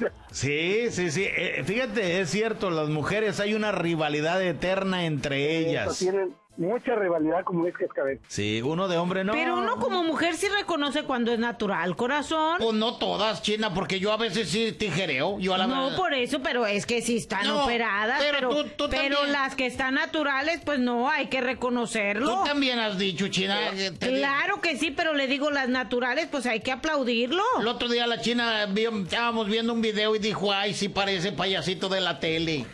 Sí. Fíjate, es cierto, las mujeres hay una rivalidad eterna entre ellas. Tienen mucha rivalidad, como es Cascabel. Sí, uno de hombre no. Pero uno como mujer sí reconoce cuando es natural, corazón. Pues no todas, China, porque yo a veces sí tijereo. No, por eso, pero es que sí están operadas. Pero tú pero las que están naturales, pues no, hay que reconocerlo. Tú también has dicho, China. Claro que sí, pero le digo, las naturales, pues hay que aplaudirlo. El otro día la China, estábamos viendo un video y dijo, ay, sí parece payasito de la tele.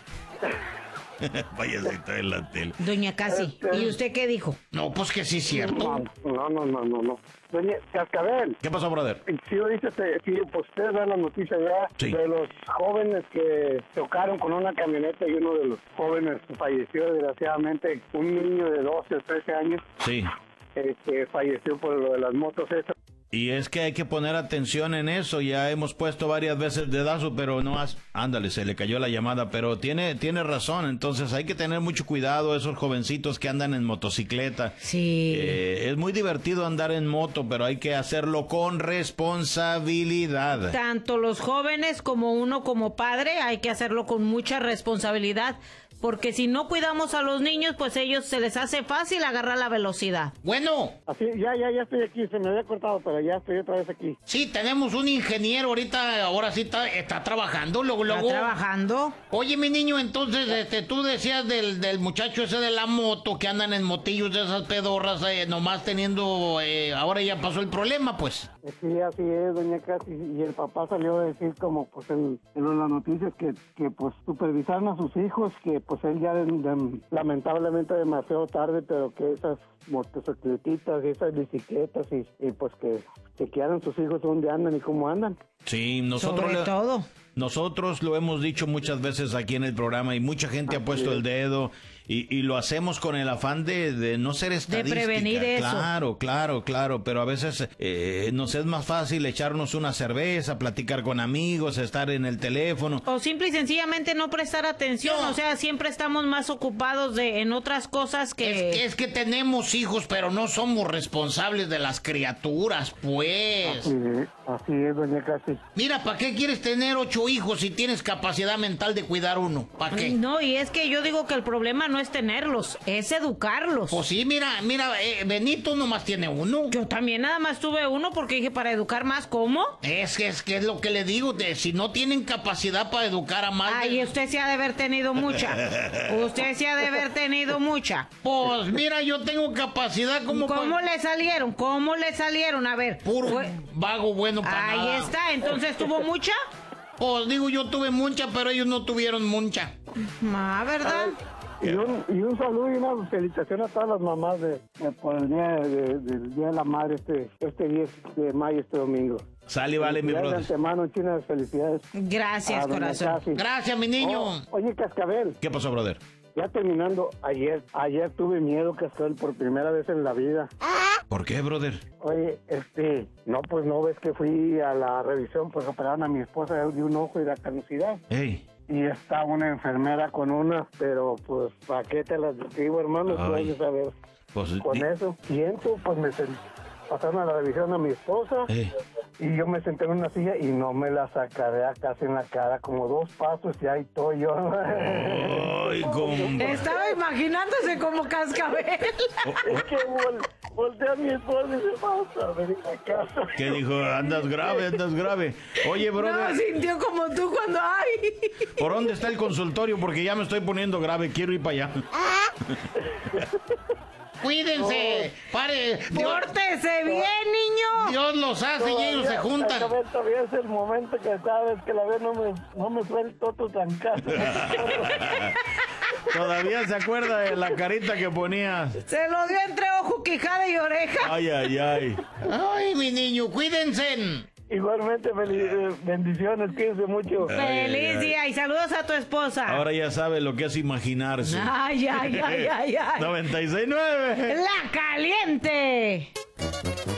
Payasito de la tele. Doña Casi, ¿y usted qué dijo? No, pues que sí es cierto. No. Doña Cascabel. ¿Qué pasó, brother? Sí, ahorita pues ustedes dan la noticia ya de los jóvenes que chocaron con una camioneta y uno de los jóvenes falleció desgraciadamente, un niño de 12 o 13 años. Sí. Que falleció por lo de las motos esas. Y es que hay que poner atención en eso. Ya hemos puesto varias veces dedazo, pero no has... Ándale, se le cayó la llamada, pero tiene razón. Entonces hay que tener mucho cuidado esos jovencitos que andan en motocicleta. Sí. Es muy divertido andar en moto, pero hay que hacerlo con responsabilidad. Tanto los jóvenes como uno como padre hay que hacerlo con mucha responsabilidad. Porque si no cuidamos a los niños, pues ellos se les hace fácil agarrar la velocidad. Bueno. Así, ya estoy aquí, se me había cortado, pero ya estoy otra vez aquí. Sí, tenemos un ingeniero ahora sí está trabajando, luego. ¿Está trabajando? Oye, mi niño, entonces, tú decías del muchacho ese de la moto, que andan en motillos de esas pedorras, nomás teniendo, ahora ya pasó el problema, pues. Sí, así es, doña Casi, y el papá salió a decir como, pues, en las noticias que pues, supervisaron a sus hijos, que pues él ya lamentablemente demasiado tarde, pero que esas motocicletitas y esas bicicletas y pues que chequearan sus hijos dónde andan y cómo andan. Sí, nosotros lo hemos dicho muchas veces aquí en el programa y mucha gente ha puesto el dedo y lo hacemos con el afán de no ser estadística. De prevenir eso. Claro, pero a veces nos es más fácil echarnos una cerveza, platicar con amigos, estar en el teléfono. O simple y sencillamente no prestar atención, o sea, siempre estamos más ocupados en otras cosas que... Es que tenemos hijos, pero no somos responsables de las criaturas, pues. Así es, doña Casi. Mira, ¿para qué quieres tener 8 hijos si tienes capacidad mental de cuidar uno? ¿Para qué? No, y es que yo digo que el problema no es tenerlos, es educarlos. Pues sí, mira, Benito nomás tiene uno. Yo también nada más tuve uno porque dije, para educar más, ¿cómo? Es que es lo que le digo, si no tienen capacidad para educar a más... Ay, usted se ha de haber tenido mucha. Usted se ha de haber tenido mucha. Pues mira, yo tengo capacidad como... ¿Cómo le salieron? ¿Cómo le salieron? A ver. Puro vago bueno para nada. Ahí está, entonces, ¿tuvo mucha? Pues digo, yo tuve mucha, pero ellos no tuvieron mucha. ¿Verdad? Y un saludo y una felicitación a todas las mamás por el del Día de la Madre este 10 de mayo, este domingo. Sale, vale, mi brother. De antemano, China, felicidades. Gracias, corazón. Gracias, mi niño. Oye, Cascabel. ¿Qué pasó, brother? Ya terminando, ayer tuve miedo, Cascabel, por primera vez en la vida. ¿Por qué, brother? Oye, no, pues no ves que fui a la revisión, pues operaron a mi esposa de un ojo y la caducidad. Ey. Y está una enfermera con una, pero pues, ¿para qué te las digo, hermano? Tú vas a saber. Pues, con eso, siento, pues pasaron a la revisión a mi esposa. Y yo me senté en una silla y no me la sacaré casi en la cara, como 2 pasos y ahí estoy yo. Ay, estaba imaginándose como Cascabel. Es que volteé a mi esposa y se pasa a venir a casa. ¿Qué dijo? Andas grave. Oye, brother. No, sintió como tú cuando hay. ¿Por dónde está el consultorio? Porque ya me estoy poniendo grave, quiero ir para allá. Cuídense, pare. Pórtese bien, niño. Dios los hace y ellos se juntan. Todavía es el momento que sabes que la vez no me suelto tu trancazo. Todavía se acuerda de la carita que ponía. Se lo dio entre ojo, quijada y oreja. Ay. Ay, mi niño, cuídense. Igualmente, bendiciones, cuídense mucho. Feliz día y saludos a tu esposa. Ahora ya sabe lo que es imaginarse. Ay. 96.9. La caliente.